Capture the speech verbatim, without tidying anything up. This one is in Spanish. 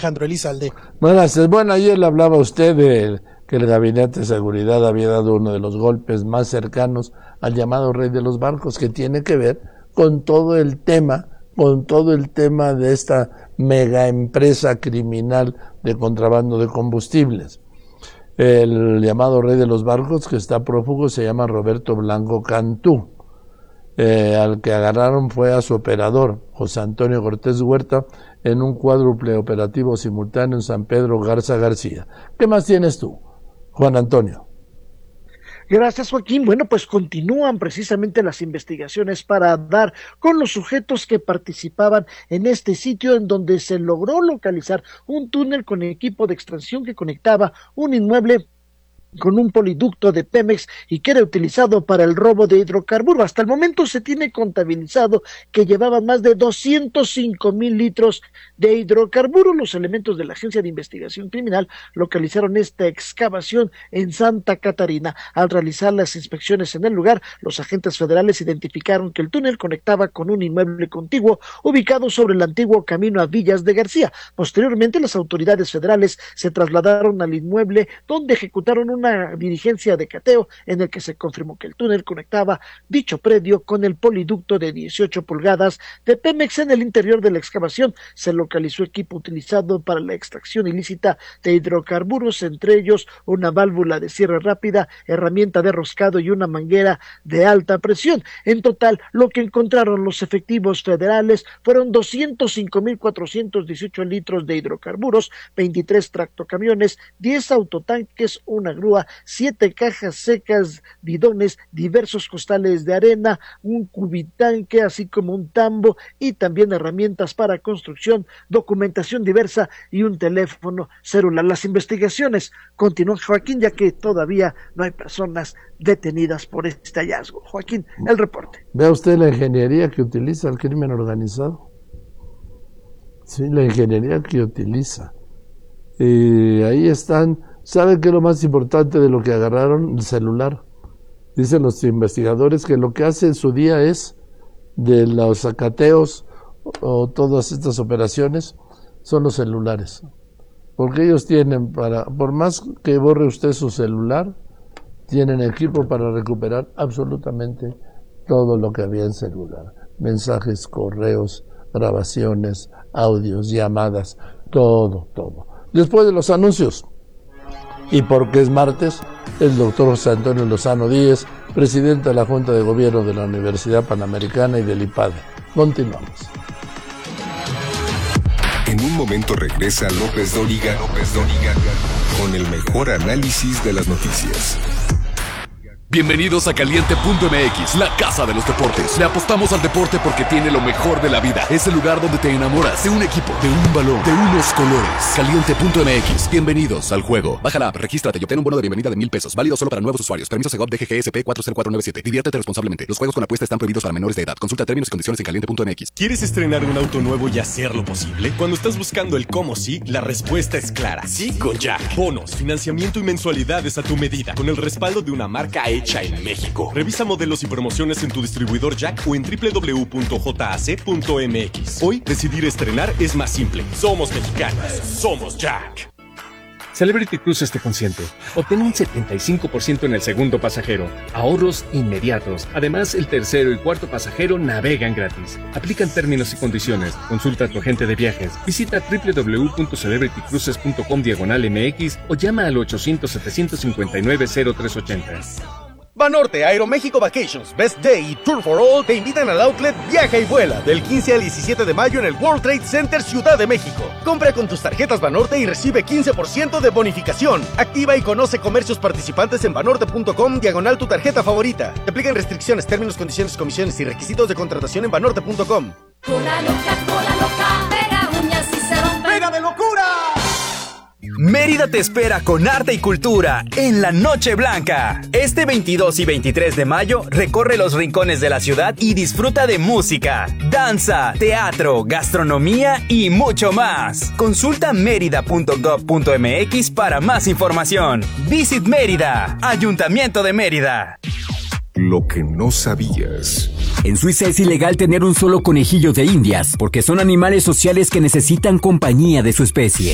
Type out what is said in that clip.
Alejandro Elizalde. Buenas noches. Bueno, ayer le hablaba a usted de que el Gabinete de Seguridad había dado uno de los golpes más cercanos al llamado rey de los barcos, que tiene que ver con todo el tema, con todo el tema de esta mega empresa criminal de contrabando de combustibles. El llamado rey de los barcos, que está prófugo, se llama Roberto Blanco Cantú. Eh, al que agarraron fue a su operador, José Antonio Cortés Huerta, en un cuádruple operativo simultáneo en San Pedro Garza García. ¿Qué más tienes tú, Juan Antonio? Gracias, Joaquín. Bueno, pues continúan precisamente las investigaciones para dar con los sujetos que participaban en este sitio, en donde se logró localizar un túnel con equipo de extracción que conectaba un inmueble con un poliducto de Pemex y que era utilizado para el robo de hidrocarburos. Hasta el momento se tiene contabilizado que llevaban más de doscientos cinco mil litros de hidrocarburos. Los elementos de la Agencia de Investigación Criminal localizaron esta excavación en Santa Catarina. Al realizar las inspecciones en el lugar, los agentes federales identificaron que el túnel conectaba con un inmueble contiguo ubicado sobre el antiguo camino a Villas de García. Posteriormente, las autoridades federales se trasladaron al inmueble, donde ejecutaron un una diligencia de cateo en el que se confirmó que el túnel conectaba dicho predio con el poliducto de dieciocho pulgadas de Pemex. En el interior de la excavación se localizó equipo utilizado para la extracción ilícita de hidrocarburos, entre ellos una válvula de cierre rápida, herramienta de roscado y una manguera de alta presión. En total, lo que encontraron los efectivos federales fueron doscientos cinco mil cuatrocientos dieciocho litros de hidrocarburos, veintitrés tractocamiones, diez autotanques, una grúa, siete cajas secas, bidones, diversos costales de arena, un cubitanque, así como un tambo, y también herramientas para construcción, documentación diversa y un teléfono celular. Las investigaciones continúan, Joaquín, ya que todavía no hay personas detenidas por este hallazgo. Joaquín, el reporte. Vea usted la ingeniería que utiliza el crimen organizado. Sí, la ingeniería que utiliza. Y ahí están. ¿Saben qué es lo más importante de lo que agarraron? El celular. Dicen los investigadores que lo que hace en su día es, de los sacateos o todas estas operaciones, son los celulares. Porque ellos tienen para, por más que borre usted su celular, tienen equipo para recuperar absolutamente todo lo que había en celular. Mensajes, correos, grabaciones, audios, llamadas, todo, todo. Después de los anuncios, y porque es martes, el doctor José Antonio Lozano Díez, presidente de la Junta de Gobierno de la Universidad Panamericana y del I P A D. Continuamos. En un momento regresa López Dóriga, López Dóriga, con el mejor análisis de las noticias. Bienvenidos a Caliente punto M X, la casa de los deportes. Le apostamos al deporte porque tiene lo mejor de la vida. Es el lugar donde te enamoras de un equipo, de un balón, de unos colores. Caliente punto M X, bienvenidos al juego. Baja la app, regístrate y obtén un bono de bienvenida de mil pesos. Válido solo para nuevos usuarios. Permiso Segov D G G S P cuatro cero cuatro nueve siete. Diviértete responsablemente. Los juegos con apuesta están prohibidos para menores de edad. Consulta términos y condiciones en Caliente punto M X. ¿Quieres estrenar un auto nuevo y hacerlo posible? Cuando estás buscando el cómo sí, la respuesta es clara. Sí con Jack. Bonos, financiamiento y mensualidades a tu medida, con el respaldo de una marca hecha en México. Revisa modelos y promociones en tu distribuidor Jack o en doble u doble u doble u punto j a c punto m x. Hoy, decidir estrenar es más simple. Somos mexicanos. Somos Jack. Celebrity Cruises te consiente. Obtén un setenta y cinco por ciento en el segundo pasajero. Ahorros inmediatos. Además, el tercero y cuarto pasajero navegan gratis. Aplican términos y condiciones. Consulta a tu agente de viajes. Visita doble u doble u doble u punto celebrity cruises punto com diagonal M X o llama al ochocientos, setecientos cincuenta y nueve, cero tres ochenta. Banorte, Aeroméxico Vacations, Best Day y Tour for All te invitan al outlet Viaja y Vuela del quince al diecisiete de mayo en el World Trade Center Ciudad de México. Compra con tus tarjetas Banorte y recibe quince por ciento de bonificación. Activa y conoce comercios participantes en banorte punto com diagonal tu tarjeta favorita. Te aplican restricciones, términos, condiciones, comisiones y requisitos de contratación en banorte punto com. Cola loca, cola loca, pega uñas y se rompe. ¡Pega de locura! Mérida te espera con arte y cultura en la Noche Blanca. Este veintidós y veintitrés de mayo recorre los rincones de la ciudad y disfruta de música, danza, teatro, gastronomía y mucho más. Consulta mérida punto gov punto m x para más información. Visit Mérida, Ayuntamiento de Mérida. Lo que no sabías. En Suiza es ilegal tener un solo conejillo de indias porque son animales sociales que necesitan compañía de su especie.